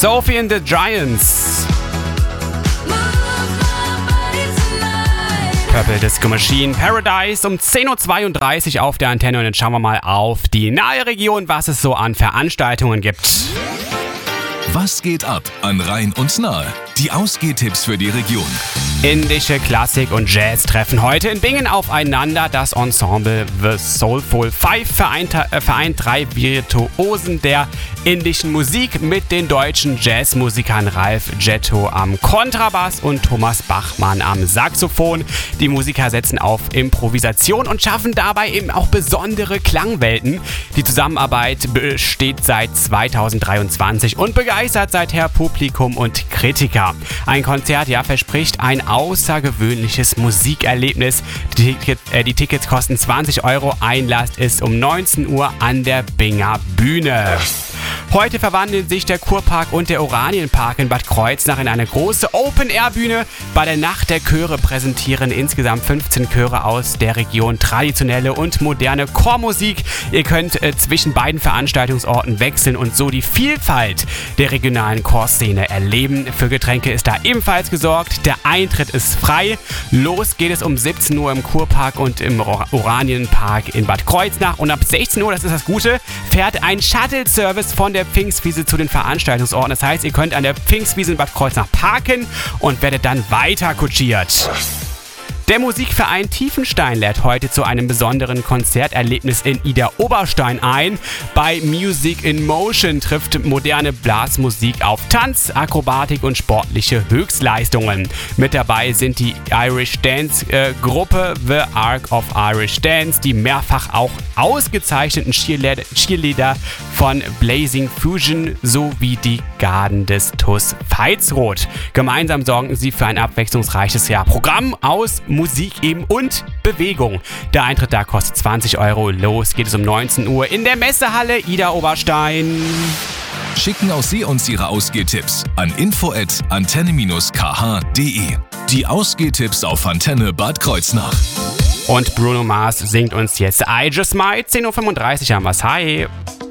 Sophie and the Giants. Purple Disco Machine, Paradise um 10.32 Uhr auf der Antenne. Und jetzt schauen wir mal auf die nahe Region, was es so an Veranstaltungen gibt. Was geht ab an Rhein und Nahe? Die Ausgehtipps für die Region. Indische Klassik und Jazz treffen heute in Bingen aufeinander. Das Ensemble The Soulful Five vereint 3 Virtuosen der indischen Musik mit den deutschen Jazzmusikern Ralf Jetto am Kontrabass und Thomas Bachmann am Saxophon. Die Musiker setzen auf Improvisation und schaffen dabei eben auch besondere Klangwelten. Die Zusammenarbeit besteht seit 2023 und begeistert seither Publikum und Kritiker. Ein Konzert verspricht ein außergewöhnliches Musikerlebnis. Die Tickets kosten 20 Euro. Einlass ist um 19 Uhr an der Binger Bühne. Heute verwandeln sich der Kurpark und der Oranienpark in Bad Kreuznach in eine große Open-Air-Bühne. Bei der Nacht der Chöre präsentieren insgesamt 15 Chöre aus der Region traditionelle und moderne Chormusik. Ihr könnt zwischen beiden Veranstaltungsorten wechseln und so die Vielfalt der regionalen Chorszene erleben. Für Getränke ist da ebenfalls gesorgt. Der Eintritt ist frei. Los geht es um 17 Uhr im Kurpark und im Oranienpark in Bad Kreuznach. Und ab 16 Uhr, das ist das Gute, fährt ein Shuttle-Service von der Pfingstwiese zu den Veranstaltungsorten. Das heißt, ihr könnt an der Pfingstwiese in Bad Kreuznach parken und werdet dann weiter kutschiert. Der Musikverein Tiefenstein lädt heute zu einem besonderen Konzerterlebnis in Idar-Oberstein ein. Bei Music in Motion trifft moderne Blasmusik auf Tanz, Akrobatik und sportliche Höchstleistungen. Mit dabei sind die Irish Dance Gruppe The Arc of Irish Dance, die mehrfach auch ausgezeichneten Cheerleader von Blazing Fusion sowie die Garden des TuS Veitsroth. Gemeinsam sorgen sie für ein abwechslungsreiches Programm aus Musik eben und Bewegung. Der Eintritt da kostet 20 Euro. Los geht es um 19 Uhr in der Messehalle Idar-Oberstein. Schicken auch Sie uns Ihre Ausgehtipps an info@antenne-kh.de. Die Ausgehtipps auf Antenne Bad Kreuznach. Und Bruno Mars singt uns jetzt I Just Might. 10.35 Uhr haben wir's. Hi.